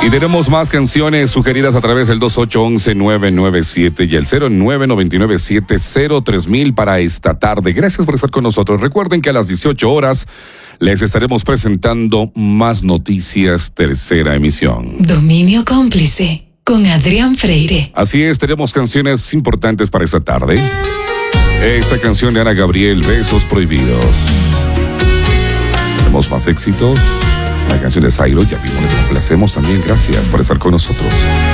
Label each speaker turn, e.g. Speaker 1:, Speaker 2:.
Speaker 1: Y tenemos más canciones sugeridas a través del 2811-997 y el 0999-703000 para esta tarde. Gracias por estar con nosotros. Recuerden que a las 18 horas les estaremos presentando Más Noticias, tercera emisión.
Speaker 2: Dominio Cómplice, con Adrián Freire.
Speaker 1: Así es, tenemos canciones importantes para esta tarde. Esta canción de Ana Gabriel, Besos Prohibidos. Tenemos más éxitos. La canción de Zairo, ya mismo les complacemos también. Gracias por estar con nosotros.